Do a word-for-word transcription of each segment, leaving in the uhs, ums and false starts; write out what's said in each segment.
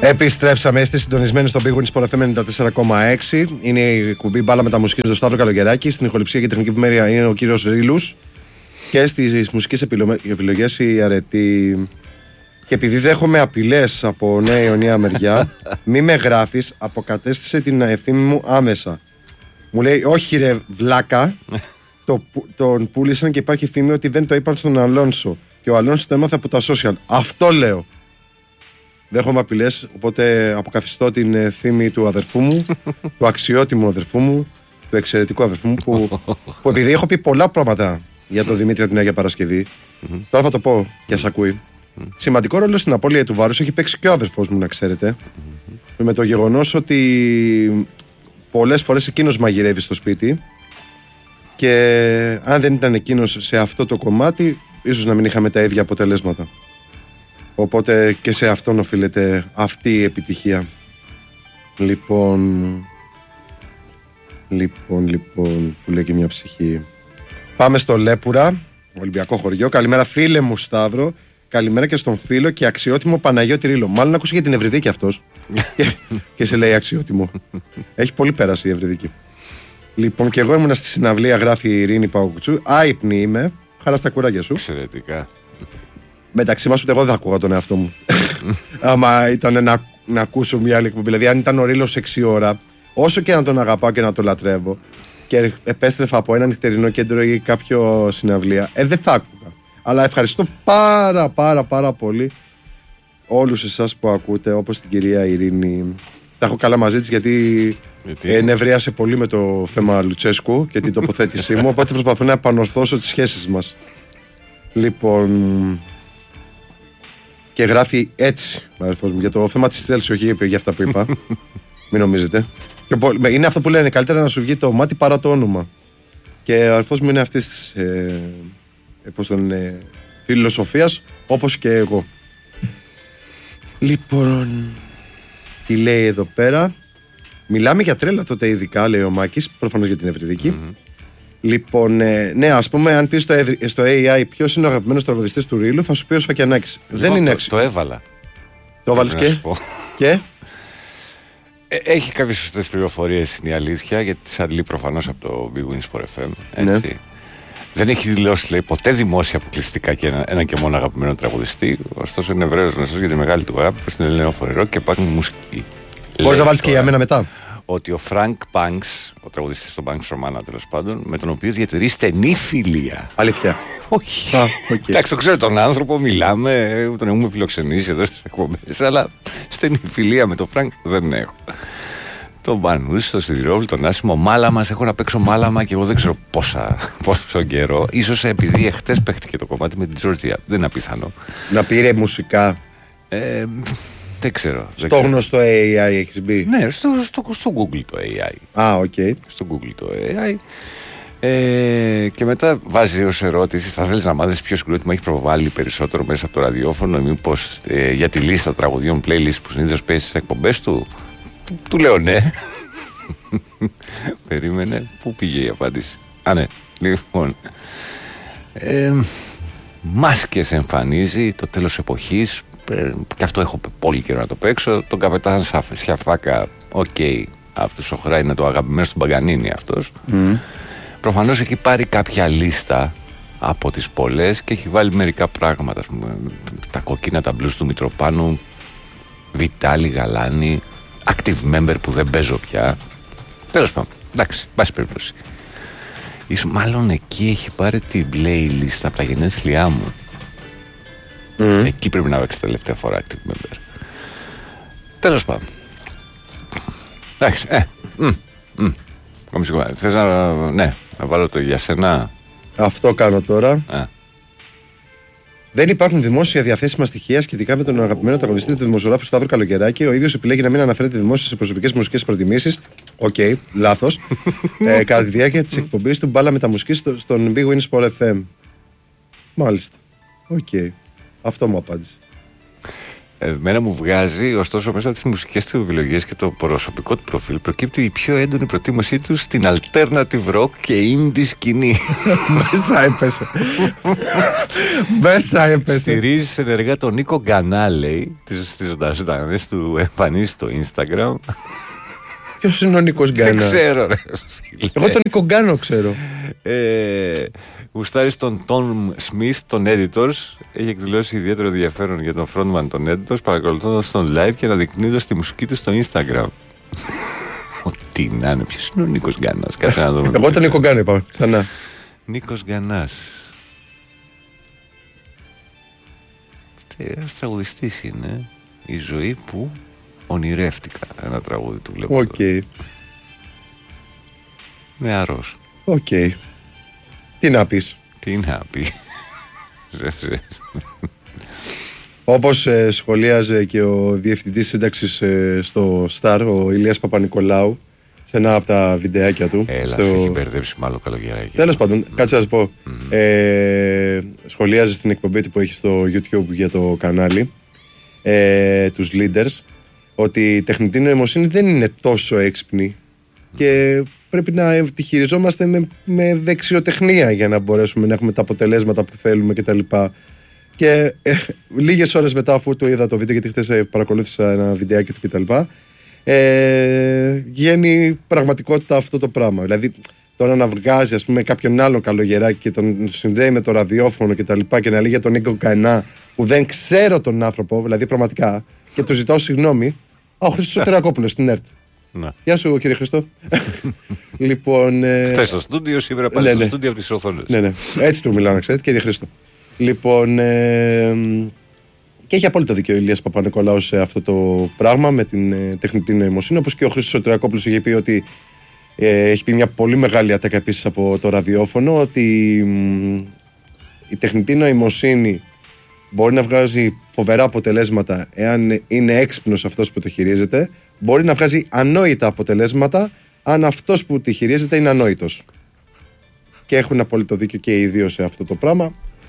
Επιστρέψαμε, είστε συντονισμένοι στο Big Win Sport εφ εμ ενενήντα τέσσερα κόμμα έξι. Είναι η κουμπί μπάλα με τα μουσική του Σταύρο Καλογεράκη. Στην ηχοληψία και τεχνική επιμέλεια είναι ο κύριος Ρίλους. Και στις μουσικές επιλογές η Αρετή. Και επειδή δέχομαι απειλές από Νέα Ιωνία μεριά, μη με γράφεις, αποκατέστησε την ευθύνη μου άμεσα. Μου λέει, όχι ρε βλάκα, το, τον πούλησαν και υπάρχει φήμη ότι δεν το είπαν στον Αλόνσο. Και ο Αλόνσο το έμαθε από τα social. Αυτό λέω. Δέχομαι απειλές, οπότε αποκαθιστώ την ευθύνη του αδερφού μου, του αξιότιμου αδερφού μου, του εξαιρετικού αδερφού μου, που, που επειδή έχω πει πολλά πράγματα για τον Δημήτρη από την Αγία Παρασκευή, τώρα θα το πω και ας ακούει. Σημαντικό ρόλο στην απώλεια του βάρους έχει παίξει και ο αδερφός μου, να ξέρετε. Με το γεγονός ότι πολλές φορές εκείνος μαγειρεύει στο σπίτι και αν δεν ήταν εκείνος σε αυτό το κομμάτι, ίσως να μην είχαμε τα ίδια αποτελέσματα. Οπότε και σε αυτόν οφείλεται αυτή η επιτυχία. Λοιπόν, λοιπόν, λοιπόν, που λέει και μια ψυχή. Πάμε στο Λέπουρα, Ολυμπιακό χωριό. Καλημέρα φίλε μου Σταύρο. Καλημέρα και στον φίλο και αξιότιμο Παναγιώτη Ρήλο. Μάλλον άκουσε για την Ευρυδίκη αυτός και, και σε λέει αξιότιμο. Έχει πολύ πέρασει η Ευρυδίκη. Λοιπόν, και εγώ ήμουν στη συναυλία, γράφει η Ειρήνη Παουκουτσού. Άϊπνη είμαι. Χαρά στα κουράγια σου. Εξαιρετικά. Μεταξύ μας ούτε εγώ δεν ακούγα τον εαυτό μου. Άμα ήταν να, να ακούσω μια άλλη εκπομπή. Δηλαδή, αν ήταν ο Ρήλος έξι ώρα, όσο και να τον αγαπάω και να τον λατρεύω, και επέστρεφα από ένα νυχτερινό κέντρο ή κάποιο συναυλία, ε, δεν θα άκουγα. Αλλά ευχαριστώ πάρα πάρα πάρα πολύ όλους εσάς που ακούτε, όπως την κυρία Ειρήνη. Τα έχω καλά μαζί της γιατί, γιατί? ενευρίασε πολύ με το θέμα Λουτσέσκου και την τοποθέτησή μου. Οπότε προσπαθώ να επανορθώσω τις σχέσεις μας. Λοιπόν. Και γράφει έτσι, αδερφός μου, για το θέμα της Τσέλσι, όχι για αυτά που είπα. Μην νομίζετε. Είναι αυτό που λένε, καλύτερα να σου βγει το μάτι παρά το όνομα. Και ο αδερφός μου είναι αυτής της ε, πώς τον είναι, φιλοσοφίας, όπως και εγώ. Λοιπόν, τι λέει εδώ πέρα. Μιλάμε για τρέλα τότε ειδικά, λέει ο Μάκης, προφανώς για την Ευρυδίκη. Mm-hmm. Λοιπόν, ε, ναι, ας πούμε, αν πεις στο, στο έι άι ποιος είναι ο αγαπημένος τραγουδιστής του Ρήλου, θα σου πει ο Σφακιανάκης. Λοιπόν, δεν είναι το, έξι. Το έβαλα. Το έβαλες και. Και. Ε, έχει κάποιες σωστές πληροφορίες, είναι η αλήθεια, γιατί τις αντλεί προφανώς από το Big Win Sport εφ εμ. Έτσι. Ναι. Δεν έχει δηλώσει, λέει, ποτέ δημόσια αποκλειστικά και ένα, ένα και μόνο αγαπημένο τραγουδιστή. Ωστόσο, είναι Εβραίος γνωστός για τη μεγάλη του αγάπη προς την Ελένη Φορερό και υπάρχουν μουσική. Μπορείς να βάλεις και για μένα μετά. Ότι ο Φρανκ Πανξ, ο τραγουδιστής του Banks Romana τέλος πάντων, με τον οποίο διατηρεί στενή φιλία. Αλήθεια. Όχι. Okay. Εντάξει, το ξέρω τον άνθρωπο, μιλάμε, τον έχουμε φιλοξενήσει εδώ στις εκπομπές, αλλά στενή φιλία με τον Φρανκ δεν έχω. Τον Μπανούση, τον Σιδηρόβλη, τον Άσιμο, Μάλαμα. Έχω να παίξω Μάλαμα και εγώ δεν ξέρω πόσα, πόσο καιρό. Ίσως επειδή εχθές παίχτηκε το κομμάτι με την Τζόρτζια. Δεν είναι απίθανο. Να πήρε μουσικά. Ε, δεν ξέρω. Στο δεν γνωστό έι άι έχεις μπει. Ναι, στο, στο, στο Google το έι άι. Α, οκ. Okay. Στο Google το έι άι. Ε, και μετά βάζει ως ερώτηση, θα θέλεις να μάθεις ποιο συγκρότημα έχει προβάλλει περισσότερο μέσα από το ραδιόφωνο, μήπως ε, για τη λίστα τραγουδιών playlist που συνήθως παίζει στις εκπομπές του. Του, του λέω ναι. Περίμενε. Πού πήγε η απάντηση? Α, ναι. Λοιπόν. Ε, Μάσκες εμφανίζει, το τέλος εποχής. Ε, και αυτό έχω πολύ καιρό να το παίξω. Τον Καπετάν Σιαφάκα, οκ. Okay, από τους Οχρά είναι το αγαπημένο του Μπαγκανίνη αυτός. Mm. Προφανώς έχει πάρει κάποια λίστα από τις πολλές και έχει βάλει μερικά πράγματα. Πούμε, τα κοκκίνα τα μπλουζ του Μητροπάνου, Βιτάλη Γαλάνη, active member που δεν παίζω πια. Τέλος πάντων, εντάξει, πάση περιπτώσει. Ίσως μάλλον εκεί έχει πάρει την playlist από τα γενέθλιά μου. Mm. Εκεί πρέπει να παίξει τελευταία φορά active member. Τέλος πάντων. Εντάξει, ε, μ, μ. Θες να, ναι, να βάλω το για σένα? Αυτό κάνω τώρα. Α. Δεν υπάρχουν δημόσια διαθέσιμα στοιχεία σχετικά με τον αγαπημένο τραγουδιστή του δημοσιογράφου Σταύρου Καλογεράκη. Ο ίδιος επιλέγει να μην αναφέρεται δημόσια σε προσωπικές μουσικές προτιμήσεις. Οκ, okay, λάθος. ε, κατά τη διάρκεια της εκπομπής του μπάλα με τα μουσική στο, στον Big Win Sport εφ εμ. Μάλιστα. Οκ. Okay. Αυτό μου απάντησε. Εμένα μου βγάζει, ωστόσο, μέσα από τις μουσικές του επιλογές και το προσωπικό του προφίλ προκύπτει η πιο έντονη προτίμωσή του στην alternative rock και indie σκηνή. Μέσα έπεσε. Μέσα έπεσε. Στηρίζει ενεργά τον Νίκο Γκανά, λέει, στις ζωντανές του εμφανίσεις στο Instagram. Ποιος είναι ο Νίκος Γκάνα? Δεν ξέρω, ρε. Εγώ τον Νίκο Γκάνο ξέρω. Ε, Γουστάρει τον Tom Smith, τον Editors. Έχει εκδηλώσει ιδιαίτερο ενδιαφέρον για τον frontman των Editors, παρακολουθώντας τον live και αναδεικνύοντας τη μουσική του στο Instagram. Ό,τι να είναι, ποιος είναι ο Νίκος Γκάνας? Κάτσε να δούμε. Εγώ τον Νίκο Γκάνο είπα ξανά. Νίκος Γκανάς. Ένας τραγουδιστής είναι. Η ζωή που ονειρεύτηκα. Ένα τραγούδι του βλέπω. Οκ. Okay. Νεαρός. Οκ. Okay. Τι να πεις? Τι να πει? Όπως ε, σχολίαζε και ο διευθυντής σύνταξης ε, στο Star, ο Ηλίας Παπα-Νικολάου, σε ένα από τα βιντεάκια του. Έλα, στο... σε έχει μπερδέψει μάλλον καλοκαιράκι. Τέλος πάντων, mm. κάτσε να σας πω. Mm. Ε, σχολίαζε στην εκπομπή του που έχει στο YouTube για το κανάλι, ε, τους leaders, ότι η τεχνητή νοημοσύνη δεν είναι τόσο έξυπνη mm. και πρέπει να τη χειριζόμαστε με, με δεξιοτεχνία για να μπορέσουμε να έχουμε τα αποτελέσματα που θέλουμε κτλ. Και, και ε, λίγες ώρες μετά, αφού το είδα το βίντεο, γιατί χθες παρακολούθησα ένα βιντεάκι του κτλ., ε, βγαίνει πραγματικότητα αυτό το πράγμα. Δηλαδή, τώρα να βγάζει, ας πούμε, κάποιον άλλον καλογεράκι και τον συνδέει με το ραδιόφωνο κτλ. Και, και να λέει για τον Νίκο Γκανά, που δεν ξέρω τον άνθρωπο, δηλαδή πραγματικά, και του ζητάω συγγνώμη. Ο Χρήστος Τερακόπουλος στην ΕΡΤ. Να. Γεια σου, κύριε Χριστό. Λοιπόν. Ε... Χθες στο στούντιο, σήμερα πάλι ναι, στο ναι. στούντιο από τις οθόνες. Ναι, ναι. Έτσι του μιλάω, να ξέρετε, κύριε Χριστό. Λοιπόν. Ε... Και έχει απόλυτο δίκιο ο Ηλίας Παπα-Νικολάου σε αυτό το πράγμα με την ε, τεχνητή νοημοσύνη. Όπως και ο Χρήστος Τερακόπουλος είχε πει ότι. Ε, έχει πει μια πολύ μεγάλη ατάκα επίσης από το ραδιόφωνο, ότι μ, η τεχνητή νοημοσύνη μπορεί να βγάζει φοβερά αποτελέσματα εάν είναι έξυπνος αυτός που το χειρίζεται. Μπορεί να βγάζει ανόητα αποτελέσματα αν αυτός που τη χειρίζεται είναι ανόητος. Και έχουν απόλυτο δίκιο και οι δύο σε αυτό το πράγμα.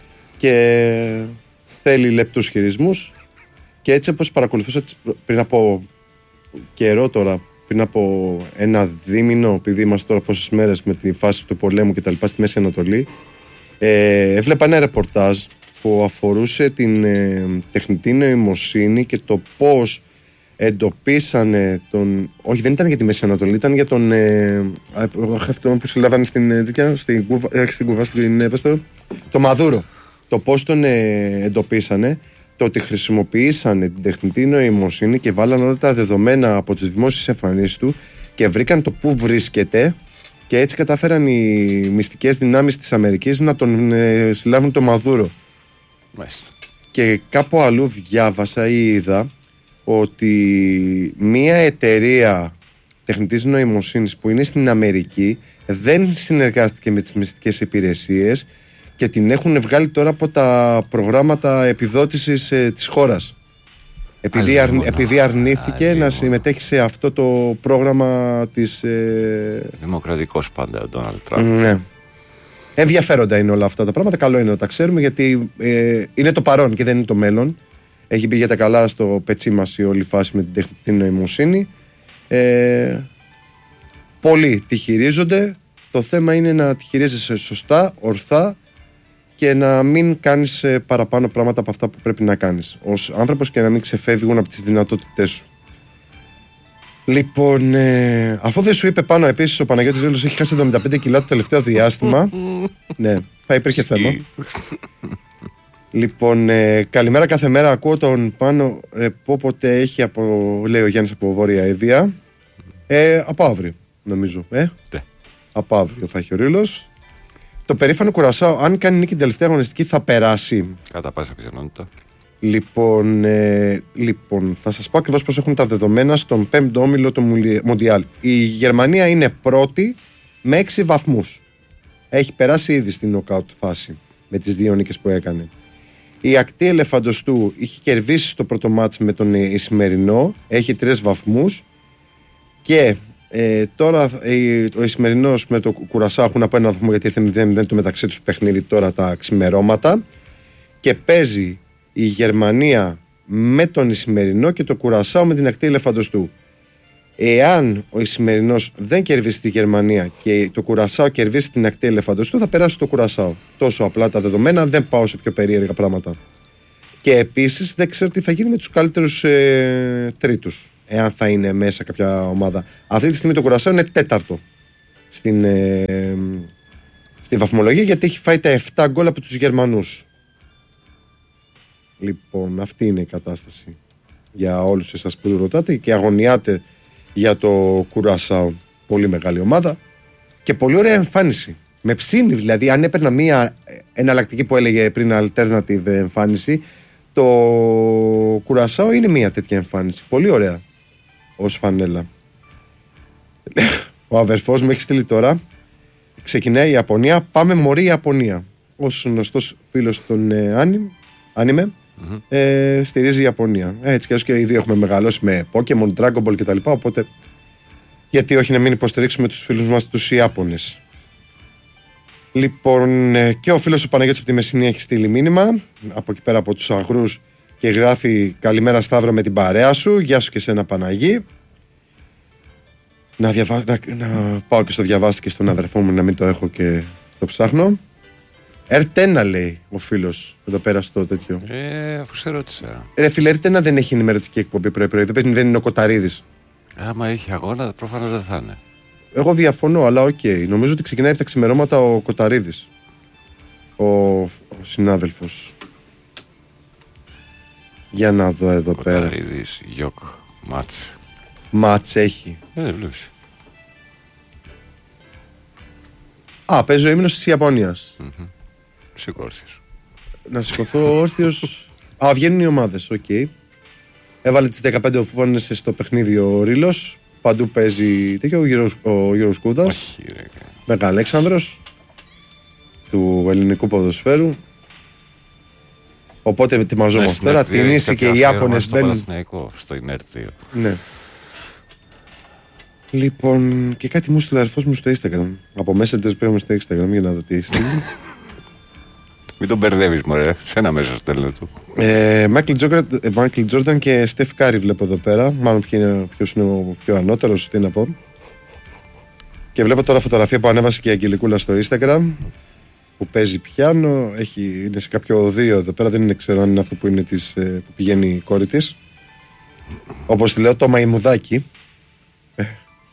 Και θέλει λεπτούς χειρισμούς. Και έτσι, όπως παρακολουθούσα πριν από καιρό τώρα, πριν από ένα δίμηνο, επειδή είμαστε τώρα πόσες μέρες με τη φάση του πολέμου και τα λοιπά στη Μέση Ανατολή, ε, έβλεπα ένα ρεπορτάζ που αφορούσε την ε, τεχνητή νοημοσύνη και το πώς εντοπίσανε τον. Όχι, δεν ήταν για τη Μέση Ανατολή, ήταν για τον. Ε, αυτό που συλλάβανε στην, στην Κούβα, στην Κούβα, στην Εύστρο, το Μαδούρο. Το πώς τον ε, εντοπίσανε, το ότι χρησιμοποιήσανε την τεχνητή νοημοσύνη και βάλαν όλα τα δεδομένα από τις δημόσιες εμφανίσεις του και βρήκαν το πού βρίσκεται, και έτσι κατάφεραν οι μυστικές δυνάμεις της Αμερικής να τον ε, συλλάβουν το Μαδούρο. Μάλιστα. Και κάπου αλλού διάβασα ή είδα ότι μία εταιρεία τεχνητής νοημοσύνης που είναι στην Αμερική δεν συνεργάστηκε με τις μυστικές υπηρεσίες και την έχουν βγάλει τώρα από τα προγράμματα επιδότησης ε, της χώρας. Επειδή, αρ, επειδή αρνήθηκε Άλλη να μόνο. συμμετέχει σε αυτό το πρόγραμμα της... Ε... Δημοκρατικός πάντα ο Ντόναλντ Τραμπ. Ναι. Ενδιαφέροντα είναι όλα αυτά τα πράγματα. Καλό είναι να τα ξέρουμε, γιατί ε, είναι το παρόν και δεν είναι το μέλλον. Έχει μπει για τα καλά στο πετσί μας η όλη φάση με την τεχνητή νοημοσύνη. Ε, πολλοί τη χειρίζονται. Το θέμα είναι να τη χειρίζεσαι σωστά, ορθά, και να μην κάνεις παραπάνω πράγματα από αυτά που πρέπει να κάνεις ως άνθρωπος και να μην ξεφεύγουν από τις δυνατότητές σου. Λοιπόν, ε, αφού δεν σου είπε πάνω επίσης ο Παναγιώτης Ρήλος έχει χάσει εβδομήντα πέντε κιλά το τελευταίο διάστημα. Ναι, θα υπήρχε θέμα. Λοιπόν, ε, καλημέρα κάθε μέρα. Ακούω τον Πάνο ε, πόποτε έχει από, λέει ο Γιάννης από Βόρεια Εύβοια. Ε, από αύριο, νομίζω. Ε? Ναι. Από αύριο θα έχει ο Ρήλος. Το περήφανο Κουρασάο, αν κάνει νίκη την τελευταία αγωνιστική, θα περάσει. Κατά πάσα πιθανότητα. Λοιπόν, ε, λοιπόν, θα σας πω ακριβώς πώς έχουν τα δεδομένα στον πέμπτο όμιλο του Μοντιάλ. Η Γερμανία είναι πρώτη με έξι βαθμούς. Έχει περάσει ήδη στην νοκάουτ φάση με τις δύο νίκες που έκανε. Η Ακτή Ελεφαντοστού είχε κερδίσει στο πρώτο μάτς με τον Ισημερινό, έχει τρεις βαθμούς. Και ε, τώρα ε, ο Ισημερινός με το Κουρασάο έχουν από ένα βαθμό, γιατί ήρθε μηδέν μηδέν το μεταξύ τους παιχνίδι τώρα τα ξημερώματα. Και παίζει η Γερμανία με τον Ισημερινό και το Κουρασάο με την ακτή Ελεφαντοστού. Εάν ο Ισημερινός δεν κερδίσει τη Γερμανία και το Κουρασάο κερδίσει την ακτή Ελεφαντοστού, θα περάσει το Κουρασάο. Τόσο απλά τα δεδομένα, δεν πάω σε πιο περίεργα πράγματα. Και επίσης δεν ξέρω τι θα γίνει με τους καλύτερους ε, τρίτους, εάν θα είναι μέσα κάποια ομάδα. Αυτή τη στιγμή το Κουρασάο είναι τέταρτο στην, ε, στη βαθμολογία, γιατί έχει φάει τα επτά γκολ από τους Γερμανούς. Λοιπόν, αυτή είναι η κατάσταση για όλους εσάς που ρωτάτε και αγωνιάτε για το Κουρασάο. Πολύ μεγάλη ομάδα και πολύ ωραία εμφάνιση. Με ψήνει, δηλαδή, αν έπαιρνα μία εναλλακτική που έλεγε πριν alternative εμφάνιση, το Κουρασάο είναι μία τέτοια εμφάνιση. Πολύ ωραία ως φανέλα. Ο αδερφός μου έχει στείλει τώρα. Ξεκινάει η Ιαπωνία. Πάμε μωρή Ιαπωνία. Ως γνωστός φίλος των ε, άνιμε, mm-hmm. ε, στηρίζει η Ιαπωνία. Έτσι κι αλλιώς και οι δύο έχουμε μεγαλώσει με Pokemon, Dragon Ball κτλ. Οπότε γιατί όχι να μην υποστηρίξουμε τους φίλους μας τους Ιάπωνες. Λοιπόν, και ο φίλος ο Παναγιώτης από τη Μεσσηνία έχει στείλει μήνυμα από εκεί πέρα από τους αγρούς και γράφει καλημέρα Σταύρο με την παρέα σου. Γεια σου και σένα Παναγί. Να, διαβα... να... να πάω και στο διαβάστη και στον αδερφό μου να μην το έχω και το ψάχνω. Ερτένα λέει ο φίλος εδώ πέρα στο τέτοιο. Ε, αφού σε ρώτησα. Ρε φίλε, Ερτένα δεν έχει ενημερωτική εκπομπή πρωί-πρωί. Δεν είναι ο Κοταρίδης. Άμα έχει αγώνα, προφανώς δεν θα είναι. Εγώ διαφωνώ, αλλά οκ. Okay. Νομίζω ότι ξεκινάει από τα ξημερώματα ο Κοταρίδης. Ο, ο συνάδελφος. Για να δω εδώ Κοταρίδης, πέρα. Κοταρίδης, Γιοκ, Μάτς. Μάτς έχει. Ε, δεν βλέπεις. Α, παίζει ο ύμνος της Ιαπωνίας. Mm-hmm. Σηκώ όρθιος. Να σηκωθώ όρθιος. Α, βγαίνουν οι ομάδες, οκ. Okay. Έβαλε τις δεκαπέντε φώνες στο παιχνίδι ο Ρήλος. Παντού παίζει τέτοιο, ο Γιώργος, ο Γιώργος Κούδας. Όχι, ρε. Μεγαλέξανδρος του ελληνικού ποδοσφαίρου. Οπότε ετοιμαζόμαστε τώρα. Την ίση και οι Ιάπωνες μπαίνουν. Στο Ινέρτιο. Ναι. Λοιπόν, και κάτι μου στείλε ο αδερφός μου στο Instagram. Από μέσα της πρέπει στο Instagram για να δω τι στείλει. Μην τον μπερδεύεις μωρέ, σε ένα μέσο στέλνω του. Μάικλ Τζόρνταν και Στεφ Κάρι βλέπω εδώ πέρα. Μάλλον ποιος είναι ο πιο ανώτερος, τι να πω. Και βλέπω τώρα φωτογραφία που ανέβασε και η Αγγελικούλα στο Instagram, που παίζει πιάνο, έχει, είναι σε κάποιο οδείο εδώ πέρα, δεν είναι, ξέρω αν είναι αυτό που, είναι της, που πηγαίνει η κόρη της. Όπως τη λέω, το μαϊμουδάκι. Ε,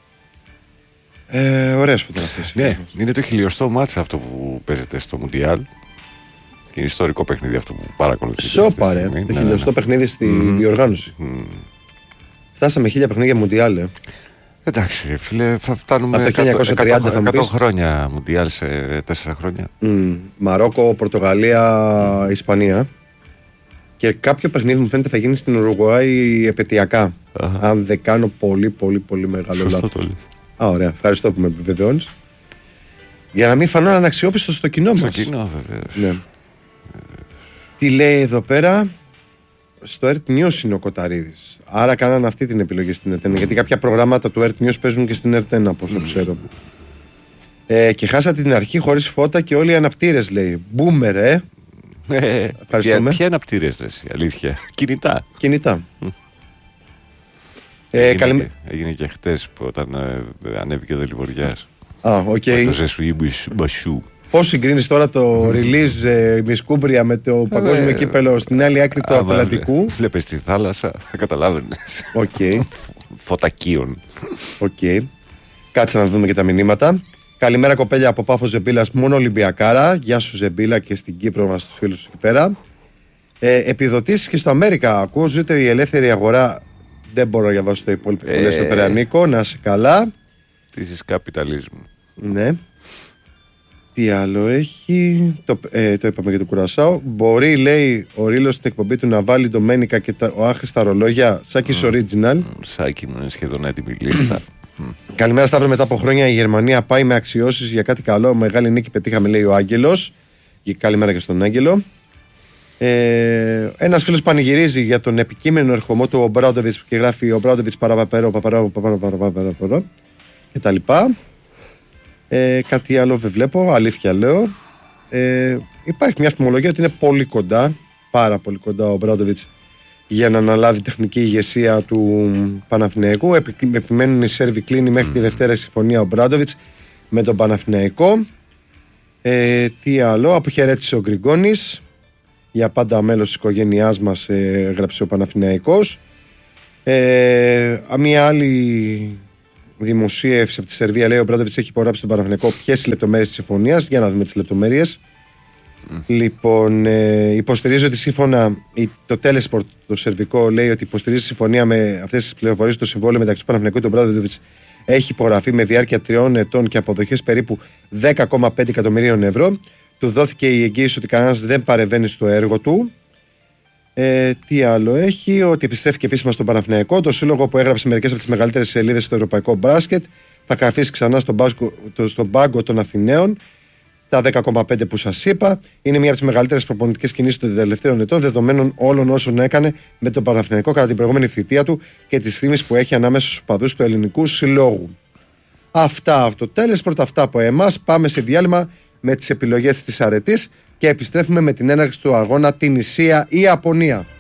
ε, ωραίες φωτογραφίες. Ναι, είναι το χιλιοστό μάτσα αυτό που παίζεται στο Μουντιάλ. Είναι ιστορικό παιχνίδι αυτό που παρακολουθεί. Σόπα ρε, το ναι, χιλιοστό ναι. παιχνίδι στη mm. διοργάνωση. Mm. Φτάσαμε χίλια παιχνίδια Μουντιάλ. Ε. Εντάξει, φίλε, θα φτάνουμε από το χίλια εννιακόσια τριάντα εκατό, θα μου πεις. εκατό χρόνια Μουντιάλ σε τέσσερα χρόνια. Mm. Μαρόκο, Πορτογαλία, mm. Ισπανία. Και κάποιο παιχνίδι μου φαίνεται θα γίνει στην Ουρουγουάη επαιτειακά. Uh-huh. Αν δεν κάνω πολύ, πολύ, πολύ μεγάλο λάθος. Α, ωραία. Ευχαριστώ που με επιβεβαιώνεις. Για να μην φανώ αναξιόπιστο στο κοινό μας. Στο κοινό, βεβαίως. Ναι. Τι λέει εδώ πέρα. Στο Earth News είναι ο Κοταρίδης. Άρα κάνανε αυτή την επιλογή στην Ερτένα. Mm. Γιατί κάποια προγράμματα του Earth News παίζουν και στην Ερτένα, από όσο mm. ξέρω. Ε, και χάσατε την αρχή χωρίς φώτα και όλοι οι αναπτήρες, λέει. Μπούμερ, ε. Ε, Ευχαριστούμε. Ποια αναπτήρες, λες, αλήθεια. Κινητά. Κινητά. Mm. Ε, έγινε, καλυ... και, έγινε και χτες που όταν ε, ανέβηκε ο Δελιβοριάς. Α, οκ. Okay. Πώς συγκρίνεις τώρα το release ε, Μισκούμπρια με το παγκόσμιο κύπελο στην άλλη άκρη του Ατλαντικού. Βλέπεις τη θάλασσα, θα καταλάβαινες. Οκ. Okay. Φωτακίων. Οκ. Okay. Κάτσε να δούμε και τα μηνύματα. Καλημέρα κοπέλια από Πάφο Ζεμπίλας, μόνο Ολυμπιακάρα. Γεια σου Ζεμπίλα και στην Κύπρο μας τους φίλους εκεί πέρα. Ε, επιδοτήσεις και στο Αμέρικα. Ακούω, ζείτε η ελεύθερη αγορά. Δεν μπορώ να διαβάσω το υπόλοιπο που λες εδώ πέρα, Νίκο. Να είσαι καλά. Της καπιταλισμού. Ναι. Τι άλλο έχει. Το, ε, το είπαμε για το Κουρασάο. Μπορεί, λέει ο Ρήλος στην εκπομπή του να βάλει το Μένικα και τα, ο άχρηστα ρολόγια. Σάκης mm. Original. Mm, Σάκη μου είναι σχεδόν έτοιμη λίστα. Καλημέρα Σταύρο, μετά από χρόνια η Γερμανία πάει με αξιώσεις για κάτι καλό. Μεγάλη νίκη πετύχαμε, λέει ο Άγγελος. Και καλημέρα και στον Άγγελο. Ε, ένας φίλος πανηγυρίζει για τον επικείμενο ερχομό του ο Μπράουντοβιτς και γράφει ο Μπράουντοβιτς παραπαπέρο, παπαρό, παπαρό, παπαρό και τα λοιπά. Ε, κάτι άλλο δεν βλέπω, αλήθεια λέω. Ε, υπάρχει μια φημολογία ότι είναι πολύ κοντά, πάρα πολύ κοντά ο Μπράουντοβιτς για να αναλάβει τεχνική ηγεσία του Παναθηναϊκού. Επιμένουν οι Σέρβοι, κλείνει μέχρι τη Δευτέρα η συμφωνία ο Μπράντοβιτς με τον Παναθηναϊκό. Ε, τι άλλο, αποχαιρέτησε ο Γκριγκόνης, για πάντα μέλος της οικογένειάς μας, ε, έγραψε ο Παναθηναϊκός. Ε, μια άλλη δημοσίευση από τη Σερβία λέει: ο Μπράντοβιτς έχει υπογράψει τον Παναθηναϊκό. Ποιες οι λεπτομέρειες της συμφωνίας? Για να δούμε τις λεπτομέρειες. Mm. Λοιπόν, ε, υποστηρίζει ότι σύμφωνα το Telesport, το σερβικό, λέει ότι υποστηρίζει συμφωνία με αυτές τις πληροφορίες. Το συμβόλαιο μεταξύ του Παναθηναϊκού και του Μπράντοβιτς έχει υπογραφεί με διάρκεια τριών ετών και αποδοχές περίπου δέκα κόμμα πέντε εκατομμυρίων ευρώ. Του δόθηκε η εγγύηση ότι κανένας δεν παρεμβαίνει στο έργο του. Ε, τι άλλο έχει? Ότι επιστρέφει και επίσημα στον Παναθηναϊκό. Το σύλλογο που έγραψε μερικές από τις μεγαλύτερες σελίδες στο ευρωπαϊκό μπάσκετ θα καθίσει ξανά στον, μπάσκο, το, στον πάγκο των Αθηναίων. Τα δέκα κόμμα πέντε που σας είπα είναι μια από τις μεγαλύτερες προπονητικές κινήσεις των τελευταίων ετών, δεδομένων όλων όσων έκανε με τον Παναθηναϊκό κατά την προηγούμενη θητεία του και τις θύμεις που έχει ανάμεσα στους οπαδούς του ελληνικού συλλόγου. Αυτά από το Telesport, αυτά από εμάς. Πάμε σε διάλειμμα με τις επιλογές της αρετής και επιστρέφουμε με την έναρξη του αγώνα Τινησία ή Ιαπωνία.